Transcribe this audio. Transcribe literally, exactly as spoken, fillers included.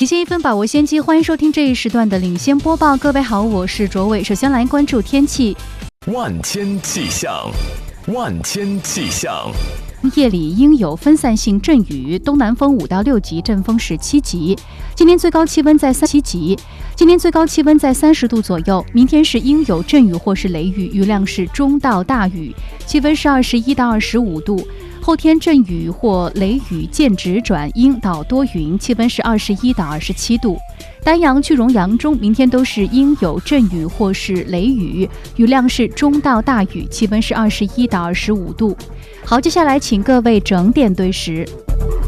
提前一分，把握先机，欢迎收听这一时段的领先播报。各位好，我是卓伟。首先来关注天气。 万千气象，万千气象。 夜里应有分散性阵雨，东南风五到六级，阵风是七级。今天最高气温在三七级，今天最高气温在三十度左右。明天是应有阵雨或是雷雨，雨量是中到大雨，气温是二十一到二十五度。后天阵雨或雷雨见值转阴到多云，气温是二十一到二十七度。丹阳、句容、扬中明天都是应有阵雨或是雷雨，雨量是中到大雨，气温是二十一到二十五度。好，接下来请各位整点对时。